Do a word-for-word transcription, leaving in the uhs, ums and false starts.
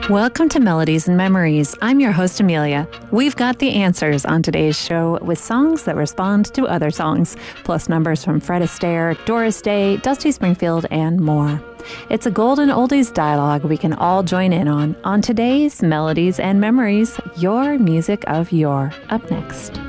Welcome to Melodies and Memories. I'm your host, Amelia. We've got the answers on today's show with songs that respond to other songs, plus numbers from Fred Astaire, Doris Day, Dusty Springfield, and more. It's a golden oldies dialogue we can all join in on on today's Melodies and Memories, your music of yore. Up next.